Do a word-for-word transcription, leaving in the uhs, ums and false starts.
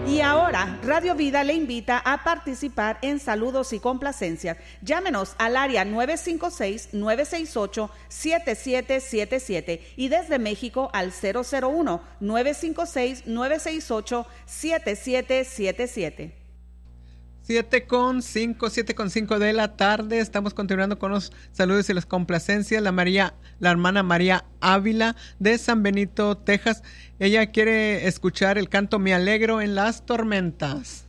Y ahora, Radio Vida le invita a participar en saludos y complacencias. Llámenos al área nueve cinco seis, nueve seis ocho, siete siete siete siete y desde México al cero cero uno, nueve cinco seis, nueve seis ocho, siete siete siete siete. siete con cinco, siete con cinco de la tarde. Estamos continuando con los saludos y las complacencias. La María, la hermana María Ávila de San Benito, Texas. Ella quiere escuchar el canto Me Alegro en las Tormentas.